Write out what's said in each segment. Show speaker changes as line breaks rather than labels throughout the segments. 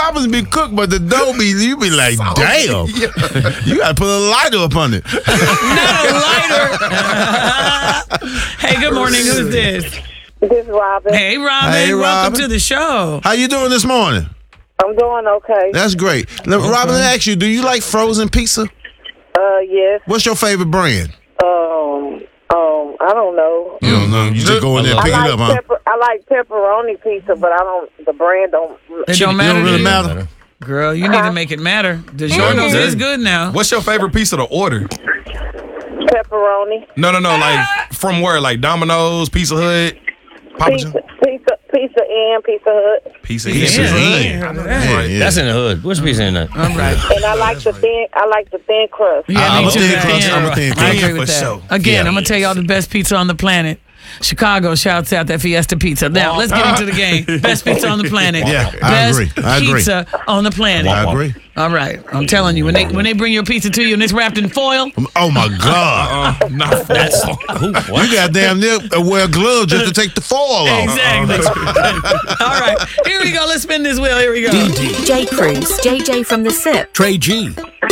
toppings be cooked, but the dough you be like, damn. You got to put a lighter up on it.
Not a lighter. Hey, good morning. Who's this?
This is Robin.
Hey, Robin.
Hey,
Welcome
Robin.
to the show.
How you doing this morning?
I'm doing okay.
That's great. Now, Robin, let me ask you, do you like frozen pizza?
Yes.
What's your favorite brand?
I don't know.
You don't know. You just go in there and pick it up, huh?
I like pepperoni pizza, but the brand don't.
It don't
It
matter.
don't really
to you?
matter.
Girl, you need to make it matter. DiGiorno's is good now.
What's your favorite pizza to order?
Pepperoni.
No. Like from where? Like Domino's, Pizza Hut, Papa John's?
Pizza Inn, Pizza Hut.
Pizza
Pizza
Hut.
Inn.
Right.
That's in the hood. What's pizza in that?
All right.
And I like the thin crust.
Yeah,
I'm
me
a
too.
thin crust. I'm a thin
I
crust.
agree with
For
that.
sure.
Again,
Yeah.
I'm going to tell y'all the best pizza on the planet. Chicago shouts out that Fiesta Pizza. Now, let's get into the game. Best pizza on the planet.
Yeah, I
Best
agree. I agree.
pizza on the planet.
I agree.
All right. I'm telling you, when they bring your pizza to you and it's wrapped in foil,
Oh, my God.
Not
That's
You got damn near wear gloves just to take the foil off.
exactly. All right. Here we go. Let's spin this wheel. Here we go.
J. Cruz, JJ from the SIP,
Trey G.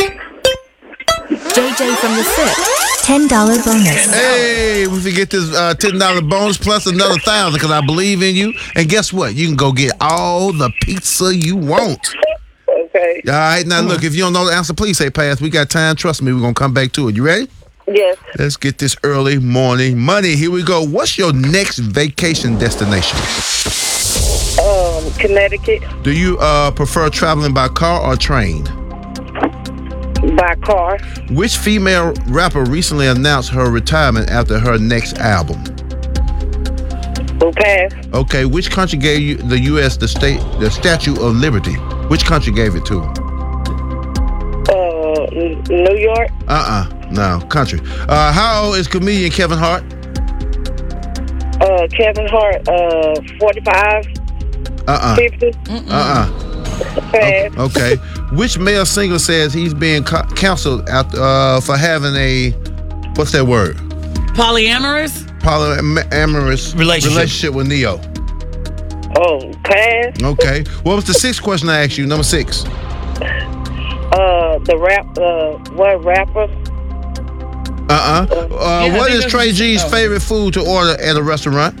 JJ from the SIP. $10 bonus.
Hey, we forget this $10 bonus plus another $1,000 because I believe in you. And guess what? You can go get all the pizza you want.
Okay.
All right, now look, if you don't know the answer, please say pass. We got time. Trust me, we're going to come back to it. You ready?
Yes.
Let's get this early morning money. Here we go. What's your next vacation destination?
Connecticut
Do you prefer traveling by car or train?
by car.
Which female rapper recently announced her retirement after her next album?
Will pass.
Okay, which country gave you the U.S. the Statue of Liberty? Which country gave it to them?
New York.
No, country. How old is comedian Kevin Hart?
Kevin Hart. 45. 50. Pass.
Okay. Which male singer says he's being counseled after for having a what's that word?
Polyamorous?
Polyamorous relationship with Neo.
Oh, pass.
Okay. What was the sixth question I asked you? Number 6.
What rapper?
I
What
think
is
that's
Trey
what-
G's favorite food to order at a restaurant?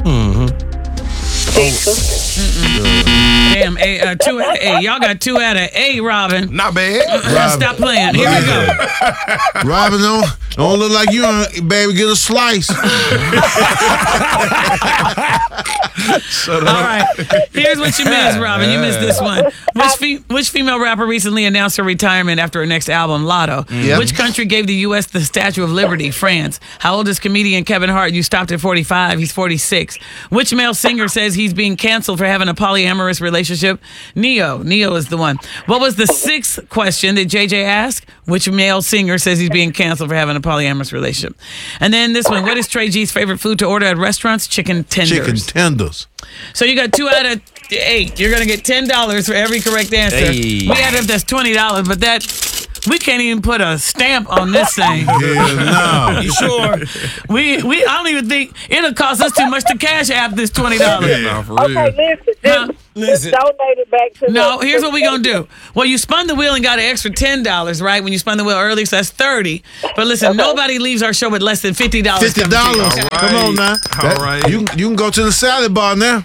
Pizza.
Damn, y'all got 2 out of 8, Robin.
Not bad.
Stop playing. Here we go.
Robin, don't look like you, baby. Get a slice.
All right. Here's what you missed, Robin. You missed this one. Which female rapper recently announced her retirement after her next album, Lotto?
Yep.
Which country gave the U.S. the Statue of Liberty? France. How old is comedian Kevin Hart? You stopped at 45. He's 46. Which male singer says he's being canceled for having a polyamorous relationship? Neo. Neo is the one. What was the 6th question that JJ asked? Which male singer says he's being canceled for having a polyamorous relationship? And then this one. What is Trey G's favorite food to order at restaurants? Chicken tenders.
Chicken tenders.
So you got 2 out of 8. You're gonna get $10 for every correct answer.
Hey.
We add up that's $20, but we can't even put a stamp on this thing.
Yeah,
You sure? I don't even think it'll cost us too much to cash app this $20.
Nah, for real.
Okay, listen. Just donate it back to
No,
the-
here's what we're gonna do. Well, you spun the wheel and got an extra $10, right? When you spun the wheel early, so that's $30. But listen, nobody leaves our show with less than $50.
$50.
coming to you.
Come on now.
All right.
You can go to the salad bar now.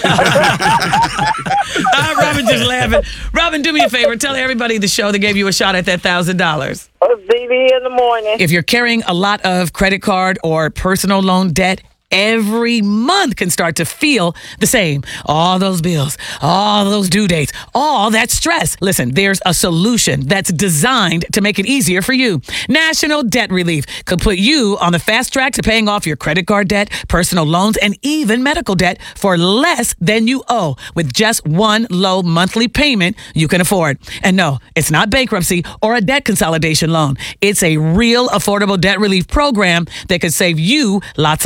Robin just laughing. Robin, do me a favor. Tell everybody the show that gave you a shot at that $1,000.
BB in the morning.
If you're carrying a lot of credit card or personal loan debt, every month can start to feel the same. All those bills, all those due dates, all that stress. Listen, there's a solution that's designed to make it easier for you. National Debt Relief could put you on the fast track to paying off your credit card debt, personal loans, and even medical debt for less than you owe with just one low monthly payment you can afford. And no, it's not bankruptcy or a debt consolidation loan. It's a real affordable debt relief program that could save you lots of money.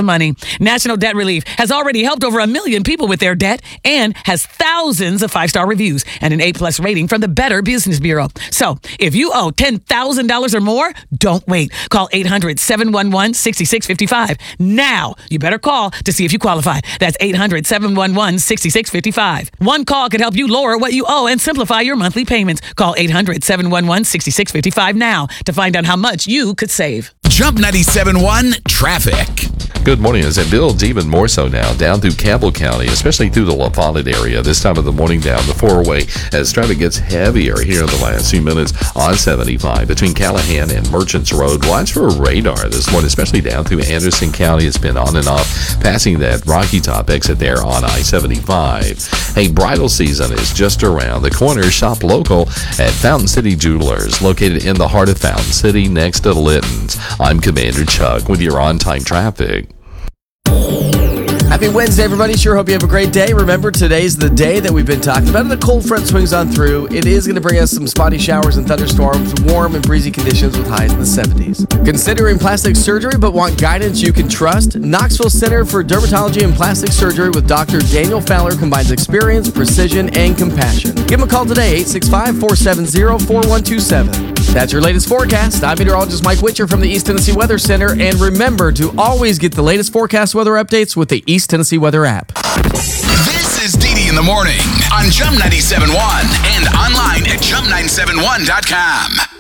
National Debt Relief has already helped over 1 million people with their debt and has thousands of 5-star reviews and an A+ rating from the Better Business Bureau. So if you owe $10,000 or more, don't wait. Call 800-711-6655. Now, you better call to see if you qualify. That's 800-711-6655. One call could help you lower what you owe and simplify your monthly payments. Call 800-711-6655 now to find out how much you could save.
Jump 97.1 Traffic.
Good morning. As it builds even more so now down through Campbell County, especially through the La Follette area. This time of the morning down the 4-way as traffic gets heavier here in the last few minutes on 75 between Callahan and Merchants Road. Watch for radar this morning, especially down through Anderson County. It's been on and off, passing that Rocky Top exit there on I-75. Hey, bridal season is just around the corner. Shop local at Fountain City Jewelers, located in the heart of Fountain City next to Litton's. I'm Commander Chuck with your on-time traffic.
Happy Wednesday, everybody. Sure hope you have a great day. Remember, today's the day that we've been talking about. The cold front swings on through. It is going to bring us some spotty showers and thunderstorms, warm and breezy conditions with highs in the 70s. Considering plastic surgery but want guidance you can trust? Knoxville Center for Dermatology and Plastic Surgery with Dr. Daniel Fowler combines experience, precision, and compassion. Give him a call today, 865-470-4127. That's your latest forecast. I'm meteorologist Mike Witcher from the East Tennessee Weather Center. And remember to always get the latest forecast weather updates with the East Tennessee Weather app.
This is Dee Dee in the Morning on Jump 97.1 and online at jump971.com.